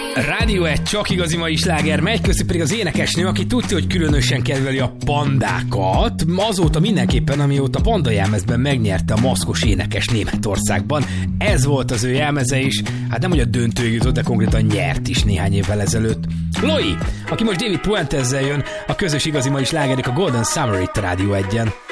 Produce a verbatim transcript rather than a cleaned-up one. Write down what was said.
Rádió egy csak igazi mai sláger megy, köszi pedig az énekesnő, aki tudja, hogy különösen kedveli a pandákat. Azóta mindenképpen, amióta Panda jelmezben megnyerte a maszkos énekes Németországban. Ez volt az ő jelmeze is, hát nem hogy a döntőig jutott, de konkrétan nyert is néhány évvel ezelőtt. Loi, aki most David Puentezzel jön, a közös igazi mai slágerek a Golden Summer itt a Rádió egyen.